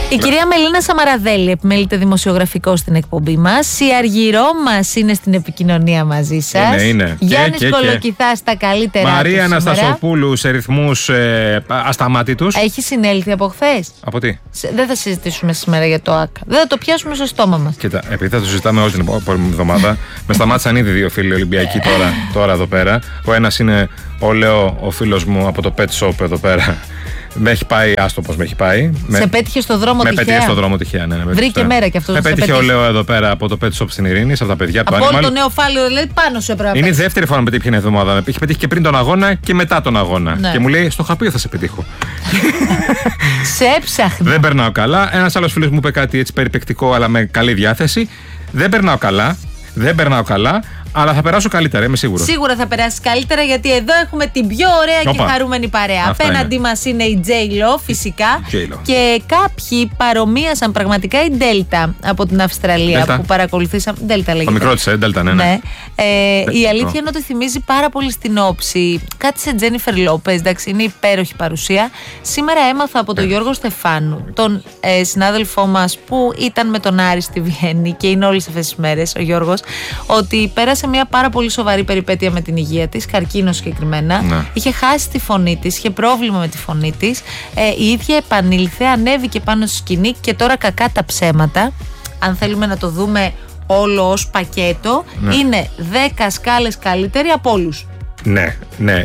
Η κυρία Μελίνα Σαμαραδέλη επιμελείται δημοσιογραφικό στην εκπομπή μας. Η Αργυρό μας είναι στην επικοινωνία μαζί σας. Είναι. Γιάννης Κολοκυθάς στα καλύτερα. Μαρία Αναστασοπούλου σε ρυθμούς ασταμάτητους. Έχει συνέλθει από χθες. Από τι? Δεν θα συζητήσουμε σήμερα για το ΑΚΑ. Δεν θα το πιάσουμε στο στόμα μας. Κοίτα, επειδή θα το συζητάμε όλη την επόμενη εβδομάδα, με σταμάτησαν ήδη 2 φίλοι Ολυμπιακοί τώρα εδώ πέρα. Ο ένας είναι ο Λέο, ο φίλος μου από το Pet Shop εδώ πέρα. Με έχει πάει, άστο πως με έχει πάει. Σε πέτυχε στο δρόμο τυχαία. Με πέτυχε στο δρόμο τυχαία, ναι. Βρήκε μέρα κι αυτό. Με πέτυχε ο Λέο εδώ πέρα από το Pet Shop στην Ειρήνη, σε αυτά τα παιδιά. Από όλο το νέο φάλιο, λέει πάνω σου έπρεπε. Είναι η δεύτερη φορά με πετύχει την εβδομάδα. Έχει πετύχει και πριν τον αγώνα και μετά τον αγώνα. Ναι. Και μου λέει: στο χαπίο θα σε πετύχω. Σε έψαχνε. Δεν περνάω καλά. Ένας άλλος φίλος μου είπε κάτι έτσι περιπεκτικό, αλλά με καλή διάθεση. Δεν περνάω καλά. Αλλά θα περάσω καλύτερα, είμαι σίγουρος. Σίγουρα θα περάσεις καλύτερα, γιατί εδώ έχουμε την πιο ωραία και χαρούμενη παρέα. Απέναντί μας είναι η J-Lo, φυσικά. Και κάποιοι παρομοίασαν πραγματικά η Ντέλτα από την Αυστραλία που παρακολουθήσαμε. Ντέλτα λέγεται. Το μικρό της, Ντέλτα, ναι. Η αλήθεια είναι ότι θυμίζει πάρα πολύ στην όψη κάτι σε Τζένιφερ Λόπες. Εντάξει, είναι υπέροχη παρουσία. Σήμερα έμαθα από τον Γιώργο Στεφάνου, τον συνάδελφό μας που ήταν με τον Άρη στη Βιέννη και είναι όλες αυτές τις μέρες, ο Γιώργος, ότι πέρασε μια πάρα πολύ σοβαρή περιπέτεια με την υγεία της, καρκίνο συγκεκριμένα. Ναι. Είχε χάσει τη φωνή της, είχε πρόβλημα με τη φωνή της. Η ίδια επανήλθε, ανέβηκε πάνω στη σκηνή και τώρα, κακά τα ψέματα, αν θέλουμε να το δούμε όλο ως πακέτο, είναι 10 σκάλες καλύτερη από όλους. Ναι,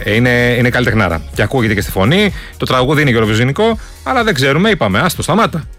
είναι καλλιτεχνάρα. Και ακούγεται και στη φωνή. Το τραγούδι είναι γεωροβιζινικό, αλλά δεν ξέρουμε, είπαμε. Άστο, σταμάτα.